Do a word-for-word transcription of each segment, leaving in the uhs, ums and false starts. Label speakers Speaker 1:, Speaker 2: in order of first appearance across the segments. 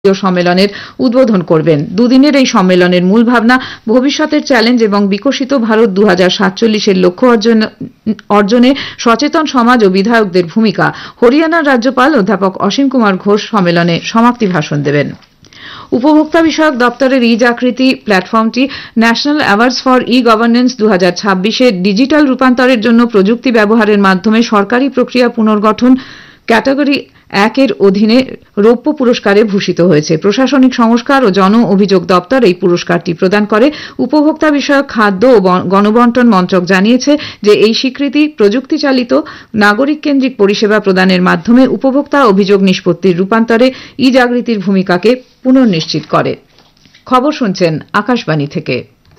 Speaker 1: সম্মেলনের উদ্বোধন করবেন। দুদিনের এই সম্মেলনের মূল ভাবনা ভবিষ্যতের চ্যালেঞ্জ এবং বিকশিত ভারত দু হাজার সাতচল্লিশের লক্ষ্য অর্জনে সচেতন সমাজ ও বিধায়কদের ভূমিকা। হরিয়ানার রাজ্যপাল অধ্যাপক অসীম কুমার ঘোষ সম্মেলনে সমাপ্তি ভাষণ দেবেন। উপভোক্তা বিষয়ক দপ্তরের ই জাকৃতি প্ল্যাটফর্মটি national awards for E governance দু হাজার ছাব্বিশে ডিজিটাল রূপান্তরের জন্য প্রযুক্তি ব্যবহারের মাধ্যমে সরকারি প্রক্রিয়া পুনর্গঠন ক্যাটাগরি একের অধীনে রৌপ্য পুরস্কারে ভূষিত হয়েছে। প্রশাসনিক সংস্কার ও জন অভিযোগ দপ্তর এই পুরস্কারটি প্রদান করে। উপভোক্তা বিষয়ক খাদ্য ও গণবন্টন মন্ত্রক জানিয়েছে যে এই স্বীকৃতি প্রযুক্তি চালিত নাগরিক কেন্দ্রিক পরিষেবা প্রদানের মাধ্যমে উপভোক্তা অভিযোগ নিষ্পত্তির রূপান্তরে ই জাগৃতির ভূমিকাকে পুনর্নিশ্চিত করে। খবর শুনছেন আকাশবাণী থেকে।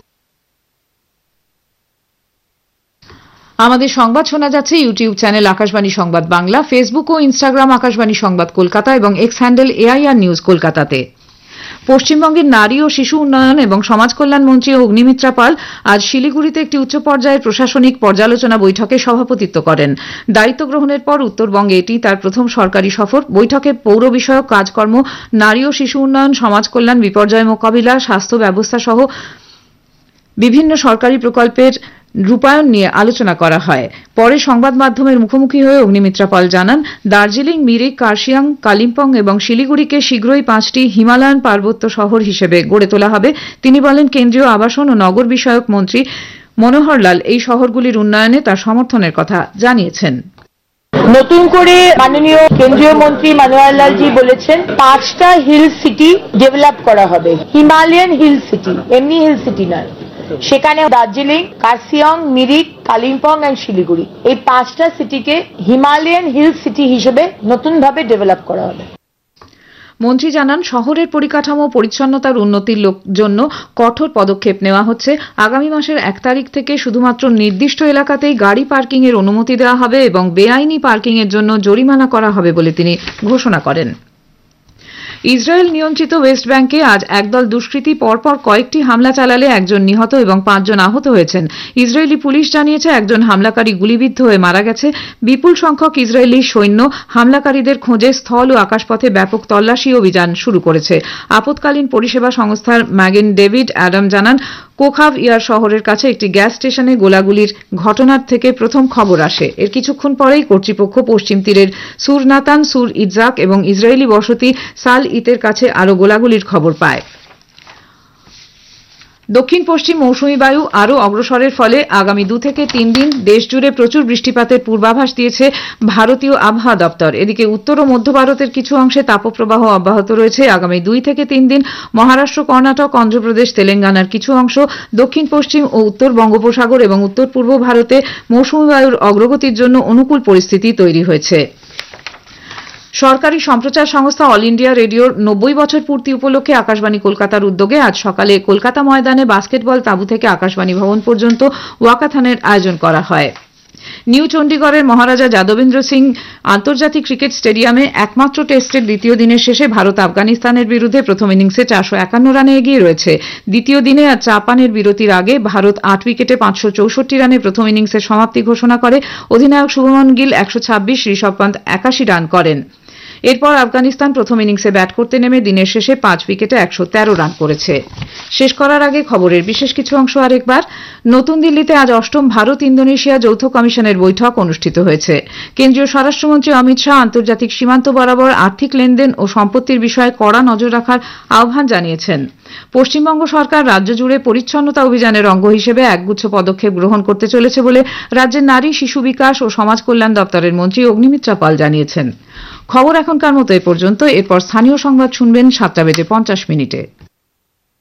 Speaker 1: আমাদের সংবাদ শোনা যাচ্ছে ইউটিউব চ্যানেল আকাশবাণী সংবাদ বাংলা, ফেসবুক ও ইনস্টাগ্রাম আকাশবাণী সংবাদ কলকাতা এবং এক্স হ্যান্ডেল এআইআর নিউজ কলকাতাতে। পশ্চিমবঙ্গের নারী ও শিশু উন্নয়ন এবং সমাজ কল্যাণ মন্ত্রী অগ্নিমিত্রা পাল আজ শিলিগুড়িতে একটি উচ্চ পর্যায়ের প্রশাসনিক পর্যালোচনা বৈঠকে সভাপতিত্ব করেন। দায়িত্ব গ্রহণের পর উত্তরবঙ্গে এটি তার প্রথম সরকারি সফর। বৈঠকে পৌর বিষয়ক কাজকর্ম, নারী ও শিশু উন্নয়ন, সমাজ কল্যাণ, বিপর্যয় মোকাবিলা, স্বাস্থ্য ব্যবস্থা সহ বিভিন্ন সরকারি প্রকল্পের রূপায়ণ নিয়ে আলোচনা করা হয়। পরে সংবাদ মাধ্যমের মুখোমুখি হয়ে অগ্নিমিত্রা পাল জানান, দার্জিলিং, মিরিক, কার্শিয়াং, কালিম্পং এবং শিলিগুড়িকে শীঘ্রই পাঁচটি হিমালয়ান পার্বত্য শহর হিসেবে গড়ে তোলা হবে। তিনি বলেন, কেন্দ্রীয় আবাসন ও নগর বিষয়ক মন্ত্রী মনোহর লাল এই শহরগুলির উন্নয়নে তার সমর্থনের কথা জানিয়েছেন।
Speaker 2: নতুন করে মাননীয় কেন্দ্রীয় মন্ত্রী মনোহর লালজি বলেছেন পাঁচটা হিল সিটি ডেভেলপ করা হবে। হিমালয়ান হিল সিটি, এমনি হিল সিটি নয়। সেখানে দার্জিলিং, কার্শিয়াং, মিরিক, কালিম্পং এবং শিলিগুড়ি এই পাঁচটা সিটিকে হিমালয়ান হিল সিটি হিসেবে নতুনভাবে ডেভেলপ করা হবে।
Speaker 1: মন্ত্রী জানান, শহরের পরিকাঠামো পরিচ্ছন্নতার উন্নতির জন্য কঠোর পদক্ষেপ নেওয়া হচ্ছে। আগামী মাসের এক তারিখ থেকে শুধুমাত্র নির্দিষ্ট এলাকাতেই গাড়ি পার্কিং এর অনুমতি দেওয়া হবে এবং বেআইনি পার্কিং এর জন্য জরিমানা করা হবে বলে তিনি ঘোষণা করেন। ইসরায়েল নিয়ন্ত্রিত ওয়েস্ট ব্যাংকে আজ একদল দুষ্কৃতী পরপর কয়েকটি হামলা চালালে একজন নিহত এবং পাঁচজন আহত হয়েছেন। ইসরায়েলি পুলিশ জানিয়েছে একজন হামলাকারী গুলিবিদ্ধ হয়ে মারা গেছে। বিপুল সংখ্যক ইসরায়েলি সৈন্য হামলাকারীদের খোঁজে স্থল ও আকাশপথে ব্যাপক তল্লাশি অভিযান শুরু করেছে। আপৎকালীন পরিষেবা সংস্থার ম্যাগেন ডেভিড অ্যাডাম জানান, কোখাভ ইয়ার শহরের কাছে একটি গ্যাস স্টেশনে গোলাগুলির ঘটনার থেকে প্রথম খবর আসে। এর কিছুক্ষণ পরেই কর্তৃপক্ষ পশ্চিম তীরের সুর নাতান, সুর ইজাক এবং ইসরায়েলি বসতি সাল ইতের কাছে আরও গোলাগুলির খবর পায়। দক্ষিণ পশ্চিম মৌসুমী বায়ু আরও অগ্রসরের ফলে আগামী দু থেকে তিন দিন দেশজুড়ে প্রচুর বৃষ্টিপাতের পূর্বাভাস দিয়েছে ভারতীয় আবহাওয়া দপ্তর। এদিকে উত্তর ও মধ্য ভারতের কিছু অংশে তাপপ্রবাহ অব্যাহত রয়েছে। আগামী দুই থেকে তিন দিন মহারাষ্ট্র, কর্ণাটক, অন্ধ্রপ্রদেশ, তেলেঙ্গানার কিছু অংশ, দক্ষিণ পশ্চিম ও উত্তর বঙ্গোপসাগর এবং উত্তর পূর্ব ভারতে মৌসুমী বায়ুর অগ্রগতির জন্য অনুকূল পরিস্থিতি তৈরি হয়েছে। সরকারি সম্প্রচার সংস্থা অল ইন্ডিয়া রেডিওর নব্বই বছর পূর্তি উপলক্ষে আকাশবাণী কলকাতার উদ্যোগে আজ সকালে কলকাতা ময়দানে বাস্কেটবল তাঁবু থেকে আকাশবাণী ভবন পর্যন্ত ওয়াকাথনের আয়োজন করা হয়। নিউ চণ্ডীগড়ের মহারাজা যাদবেন্দ্র সিং আন্তর্জাতিক ক্রিকেট স্টেডিয়ামে একমাত্র টেস্টের দ্বিতীয় দিনের শেষে ভারত আফগানিস্তানের বিরুদ্ধে প্রথম ইনিংসে চারশো একান্ন রানে এগিয়ে রয়েছে। দ্বিতীয় দিনে আজ চা পানের বিরতির আগে ভারত আট উইকেটে পাঁচশো চৌষট্টি রানে প্রথম ইনিংসের সমাপ্তি ঘোষণা করে। অধিনায়ক শুভমন গিল একশো ছাব্বিশ, ঋষভ পন্ত একাশি রান করেন। এরপর আফগানিস্তান প্রথম ইনিংসে ব্যাট করতে নেমে দিনের শেষে পাঁচ উইকেটে একশো তেরো রান করেছে। শেষ করার আগে খবরের বিশেষ কিছু অংশ আরেকবার। নতুন দিল্লিতে আজ অষ্টম ভারত ইন্দোনেশিয়া যৌথ কমিশনের বৈঠক অনুষ্ঠিত হয়েছে। কেন্দ্রীয় স্বরাষ্ট্রমন্ত্রী অমিত শাহ আন্তর্জাতিক সীমান্ত বরাবর আর্থিক লেনদেন ও সম্পত্তির বিষয়ে কড়া নজর রাখার আহ্বান জানিয়েছেন। পশ্চিমবঙ্গ সরকার রাজ্য জুড়ে পরিচ্ছন্নতা অভিযানের অঙ্গ হিসেবে একগুচ্ছ পদক্ষেপ গ্রহণ করতে চলেছে বলে রাজ্যের নারী, শিশু বিকাশ ও সমাজ কল্যাণ দপ্তরের মন্ত্রী অগ্নিমিত্রা পাল জানিয়েছেন। খবর এখনকার মতো এ পর্যন্ত। এরপর স্থানীয় সংবাদ শুনবেন সাতটা বেজে পঞ্চাশ মিনিটে।